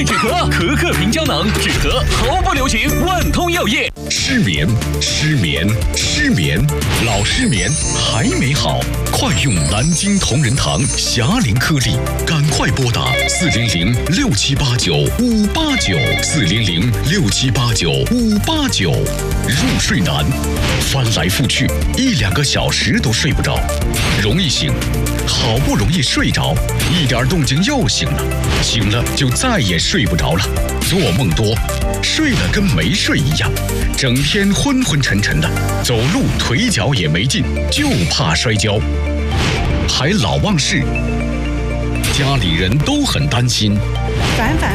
止咳，可可平胶囊止咳毫不留情，万通药业。 失眠，老失眠还没好，快用南京同仁堂侠灵颗粒，赶快拨打400-6789-589，400-6789-589。入睡难，翻来覆去1-2个小时都睡不着，容易醒，好不容易睡着，一点动静又醒了，醒了就再也睡不着了，做梦多，睡了跟没睡一样，整天昏昏沉沉的，走路腿脚也没劲，就怕摔跤，还老忘事，家里人都很担心。